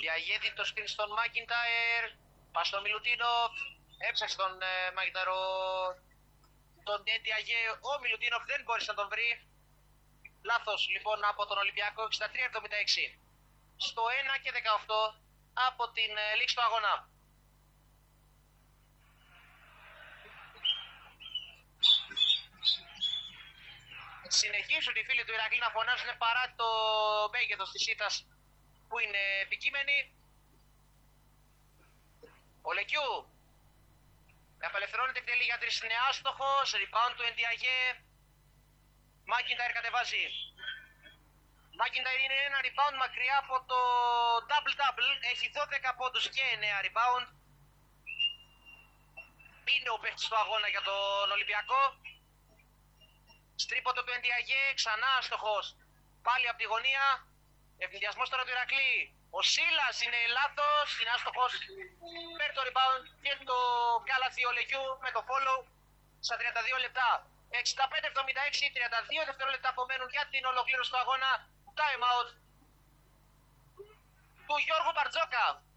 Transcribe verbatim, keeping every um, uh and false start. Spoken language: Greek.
Ενδιαγέδη το σκριν στον Μάκιντάιρ. Πας στον Μιλουτίνοφ. Έψαξε τον ε, Μάκιντάιρο. Τον Ενδιαγέ. Ο Μιλουτίνοφ δεν μπόρεσε να τον βρει. Λάθος λοιπόν από τον Ολυμπιακό. εξήντα τρία εβδομήντα έξι. Στο ένα και δεκαοκτώ από την ε, λήξη του αγώνα. Συνεχίζουν οι φίλοι του Ηρακλή να φωνάζουν παρά το μέγεθος της ήττας που είναι επικείμενη. Ο Λεκιού απελευθερώνεται, εκτελεί για τρεις, είναι άστοχος. Rebound του Ενδιαγέ. Μάκιντάιρ κατεβάζει. Μάκιντάιρ είναι ένα rebound μακριά από το double-double. Έχει δώδεκα πόντους και εννέα rebound. Είναι ο παίκτης του αγώνα για τον Ολυμπιακό. Στρίποτο του Ενδιαγέ, ξανά άστοχος. Πάλι από τη γωνία. Ευνηδιασμός τώρα του Ηρακλή. Ο Σίλας είναι λάθος, είναι άστοχος. Παίρνει το rebound και το κάλαθι ο Λεκιού με το follow στα τριάντα δύο λεπτά. εξήντα πέντε εβδομήντα έξι, τριάντα δύο δευτερόλεπτα απομένουν για την ολοκλήρωση του αγώνα. Time out του Γιώργου Μπαρτζόκα.